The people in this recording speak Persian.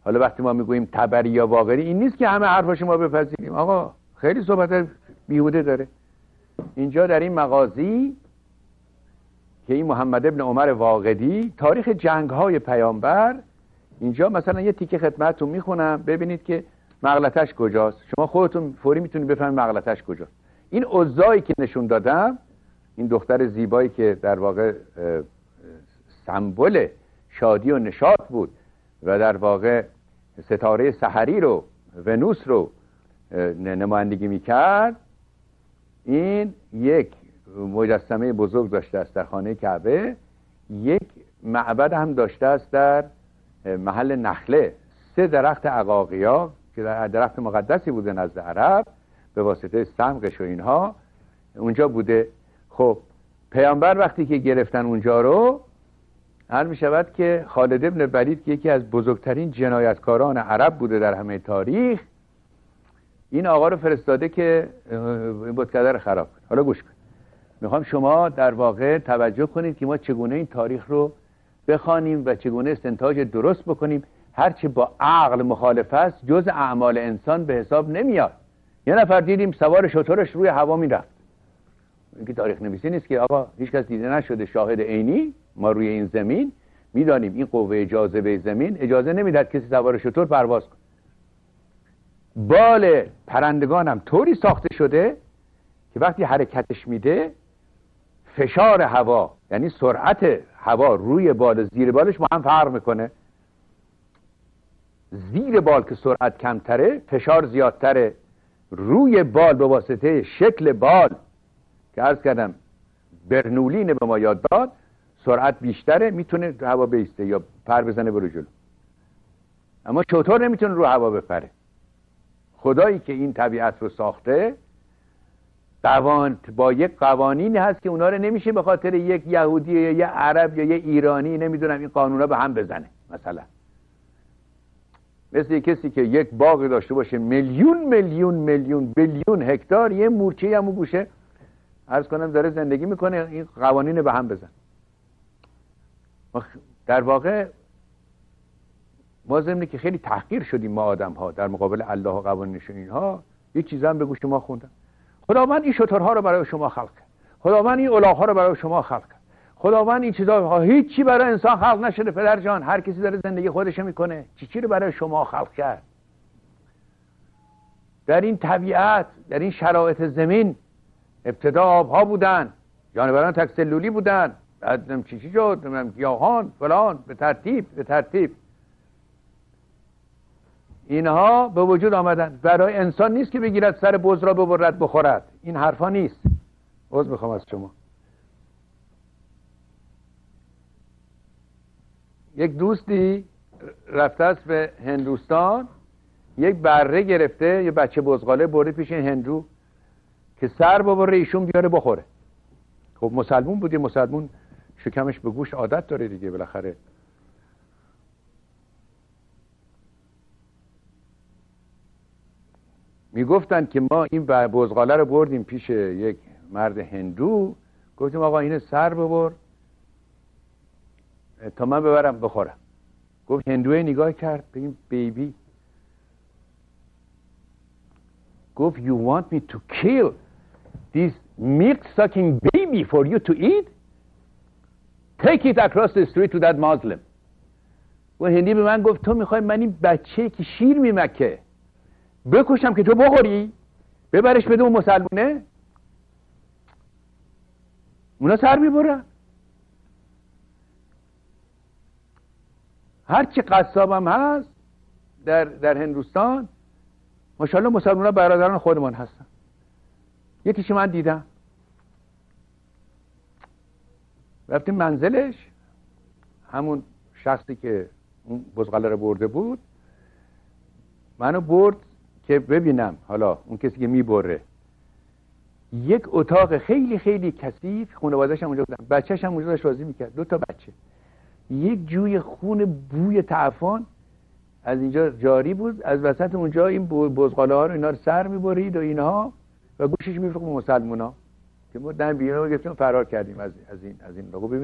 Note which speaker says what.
Speaker 1: حالا وقتی ما میگوییم تبری یا واقعی، این نیست که همه حرفاشو ما بپذیریم. آقا خیلی صحبت بیهوده داره. اینجا در این مغازی که این محمد ابن عمر واقدی تاریخ جنگ‌های پیامبر، اینجا مثلا یه تیکه خدمتتون میخونم ببینید که مغلطش کجاست. شما خودتون فوری میتونید بفهمید مغلطش کجاست. این عزایی که نشون دادم، این دختر زیبایی که در واقع سمبل شادی و نشاط بود و در واقع ستاره سحری رو، ونوس رو نمایندگی میکرد، این یک مجسمه بزرگ داشته است در خانه کعبه، یک معبد هم داشته است در محل نخله. 3 درخت عقاقیا که درخت مقدسی بوده نزد عرب به واسطه سمقش و اینها اونجا بوده. خب پیامبر وقتی که گرفتن اونجا رو، هر می شود که خالد ابن ولید که یکی از بزرگترین جنایتکاران عرب بوده در همه تاریخ، این آقا رو فرستاده که این بتکده رو خراب کنه. حالا گوش کن، میخوام شما در واقع توجه کنید که ما چگونه این تاریخ رو بخوانیم و چگونه استنتاج درست بکنیم. هرچی با عقل مخالف است جز اعمال انسان به حساب نمیاد. یه نفر دیدیم سوار شترش روی هوا میرفت. این که تاریخ نویسی نیست که آقا هیچ کس دیده نشده، شاهد عینی ما روی این زمین میدانیم این قوه جاذبه زمین اجازه نمیداد کسی سوار شتر پرواز کنه. بال پرندگان هم طوری ساخته شده که وقتی حرکتش میده فشار هوا، یعنی سرعت هوا روی بال و زیر بالش با هم فرق میکنه. زیر بال که سرعت کمتره فشار زیادتره، روی بال به واسطه شکل بال که عرض کردم برنولین به ما یاد داد سرعت بیشتره، میتونه رو هوا بیسته یا پر بزنه برو جلو. اما شتر نمیتونه رو هوا بپره. خدایی که این طبیعت رو ساخته با یک قوانینی هست که اونا رو نمیشه به خاطر یک یهودی یا یک عرب یا یک ایرانی نمیدونم این قانونا به هم بزنه. مثلا مثل کسی که یک باغ داشته باشه میلیون بیلیون هکتار، یه مورچه همو گوشه عرض کنم داره زندگی میکنه، این قوانین به هم بزن. در واقع ما ضمن که خیلی تحقیر شدیم ما آدم ها در مقابل الله و قوانینش اینها، یه چیز هم به گوش ما خوندم. خداوند این شترها رو برای شما خلق کرد، خداوند این الاغ‌ها رو برای شما خلق کرد، خداوند این چیزا، هیچی برای انسان خلق نشده پدر جان، هر کسی داره زندگی خودش میکنه. چی رو برای شما خلق کرد؟ در این طبیعت، در این شرایط زمین ابتدا آبها بودن، جانوران تکسلولی بودن، بعد چی شد، گیاهان فلان، به ترتیب اینها به وجود آمدن. برای انسان نیست که بگیرد سر بز را ببرد بخورد، این حرفا نیست. عذر میخوام از شما. یک دوستی رفته است به هندوستان، یک بره گرفته، یه بچه بزغاله برده پیش این هندو که سر ببره ایشون بیاره بخوره. خب مسلمون بود، یه مسلمون شکمش به گوشت عادت داره دیگه بالاخره. میگفتن که ما این بزغاله رو بردیم پیش یک مرد هندو، گفتیم آقا اینه سر ببر تا من ببرم بخورم. گفت هندوی نگاه کرد به این بیبی، گفت you want me to kill this milk sucking baby for you to eat? Take it across the street to that Muslim. و هندی به من گفت تو میخوای من این بچه که شیر میمکه بکشم که تو بخوری، ببرش بده اون مسلمونه؟ اونا سر میبرن. هرچی قصاب هم هست در هندوستان ماشاءالله مسلمونا برادران خودمان هستن. یکیش من دیدم رفتیم منزلش، همون شخصی که اون بزغاله رو برده بود منو برد که ببینم حالا اون کسی که میبره. یک اتاق خیلی خیلی کثیف، خانواده‌اش هم اونجا بودن، بچه‌ش هم اونجا داشت بازی میکرد، 2 تا بچه. یک جوی خون بوی تعفن از اینجا جاری بود، از وسط اونجا این بزغاله ها رو اینا رو سر میبرید و اینها و گوشش میفروخت به مسلمونا که ما دم بیرون گرفتیم فرار کردیم از این لغو.